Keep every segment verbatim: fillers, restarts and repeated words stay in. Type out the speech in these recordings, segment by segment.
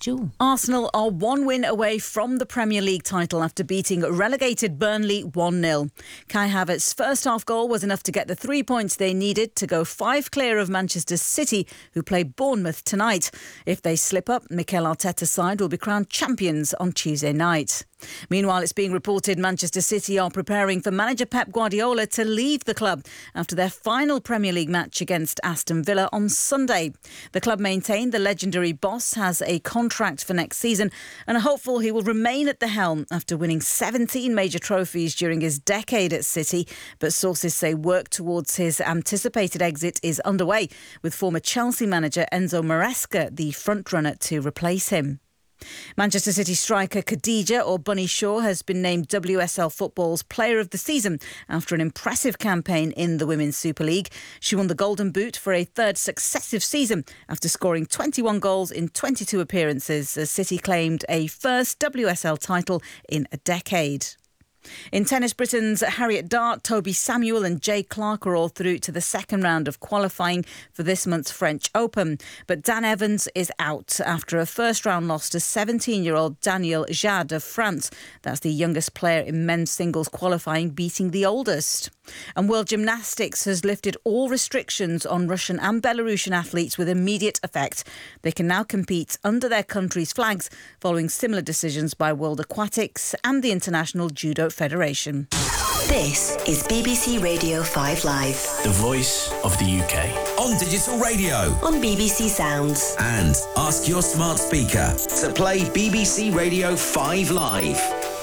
Jewel. Arsenal are one win away from the Premier League title after beating relegated Burnley one nil. Kai Havertz's first half goal was enough to get the three points they needed to go five clear of Manchester City, who play Bournemouth tonight. If they slip up, Mikel Arteta's side will be crowned champions on Tuesday night. Meanwhile, it's being reported Manchester City are preparing for manager Pep Guardiola to leave the club after their final Premier League match against Aston Villa on Sunday. The club maintained the legendary boss has a contract for next season and are hopeful he will remain at the helm after winning seventeen major trophies during his decade at City. But sources say work towards his anticipated exit is underway, with former Chelsea manager Enzo Maresca the frontrunner to replace him. Manchester City striker Khadija, or Bunny Shaw, has been named W S L Football's Player of the Season after an impressive campaign in the Women's Super League. She won the Golden Boot for a third successive season after scoring twenty-one goals in twenty-two appearances, as City claimed a first W S L title in a decade. In tennis, Britain's Harriet Dart, Toby Samuel and Jay Clark are all through to the second round of qualifying for this month's French Open. But Dan Evans is out after a first-round loss to seventeen-year-old Daniel Jade of France. That's the youngest player in men's singles qualifying, beating the oldest. And World Gymnastics has lifted all restrictions on Russian and Belarusian athletes with immediate effect. They can now compete under their country's flags, following similar decisions by World Aquatics and the International Judo Federation. This is B B C Radio five Live. The voice of the U K. On digital radio. On B B C Sounds. And ask your smart speaker to play B B C Radio five Live.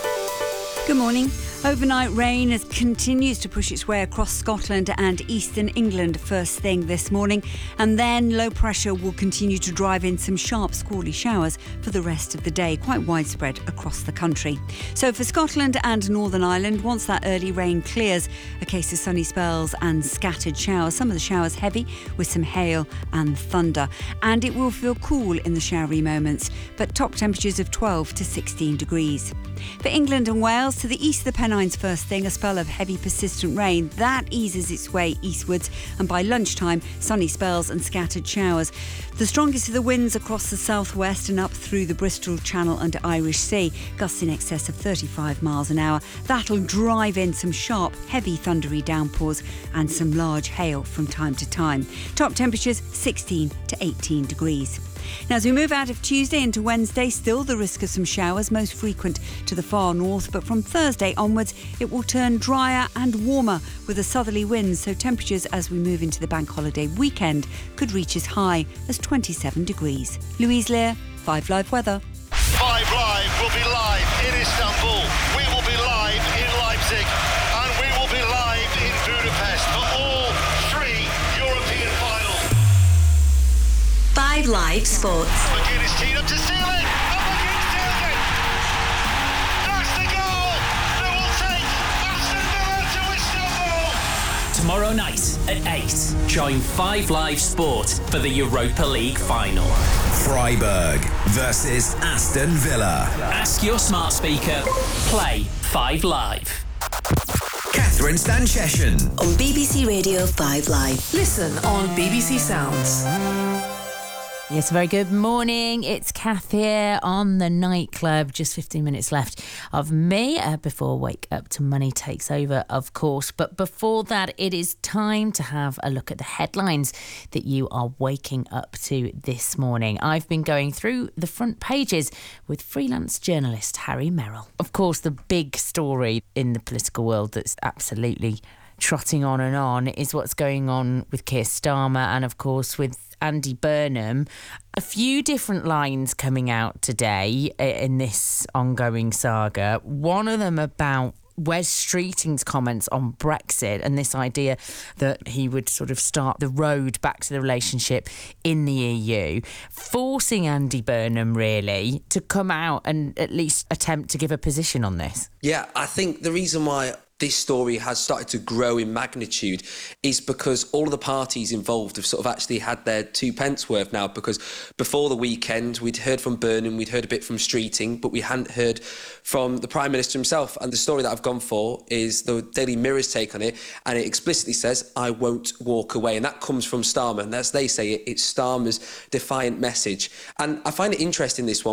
Good morning. Overnight rain has continues to push its way across Scotland and eastern England first thing this morning, and then low pressure will continue to drive in some sharp squally showers for the rest of the day, quite widespread across the country. So for Scotland and Northern Ireland, once that early rain clears, a case of sunny spells and scattered showers, some of the showers heavy with some hail and thunder, and it will feel cool in the showery moments, but top temperatures of twelve to sixteen degrees. For England and Wales, to the east of the Pennines first thing, a spell of heavy persistent rain that eases its way eastwards, and by lunchtime sunny spells and scattered showers. The strongest of the winds across the southwest and up through the Bristol Channel and Irish Sea, gusts in excess of thirty-five miles an hour. That'll drive in some sharp heavy thundery downpours and some large hail from time to time. Top temperatures sixteen to eighteen degrees. Now, as we move out of Tuesday into Wednesday, still the risk of some showers, most frequent to the far north, but from Thursday onwards it will turn drier and warmer with a southerly wind, so temperatures as we move into the bank holiday weekend could reach as high as twenty-seven degrees. Louise Lear, five Live Weather. five Live will be live in Istanbul, we will be live in Leipzig, and we will be live in Budapest for all three European finals. five Live Sports. McGinn is teed up to seal it, and McGinn seals it. That's the goal that will take Aston Villa to Istanbul. Tomorrow night at eight, join five Live Sport for the Europa League final. Freiburg versus Aston Villa. Ask your smart speaker, play five Live. Catherine Stanchession. On B B C Radio five Live. Listen on B B C Sounds. Yes, very good morning. It's Kath here on the nightclub. Just fifteen minutes left of me uh, before Wake Up to Money takes over, of course. But before that, it is time to have a look at the headlines that you are waking up to this morning. I've been going through the front pages with freelance journalist Harry Merrill. Of course, the big story in the political world that's absolutely trotting on and on is what's going on with Keir Starmer and, of course, with Andy Burnham. A few different lines coming out today in this ongoing saga. One of them about Wes Streeting's comments on Brexit and this idea that he would sort of start the road back to the relationship in the E U, forcing Andy Burnham really to come out and at least attempt to give a position on this. Yeah, I think the reason why this story has started to grow in magnitude is because all of the parties involved have sort of actually had their two pence worth now, because before the weekend we'd heard from Burnham, we'd heard a bit from Streeting, but we hadn't heard from the Prime Minister himself. And the story that I've gone for is the Daily Mirror's take on it, and it explicitly says, I won't walk away. And that comes from Starmer, and as they say it, it's Starmer's defiant message. And I find it interesting, this one,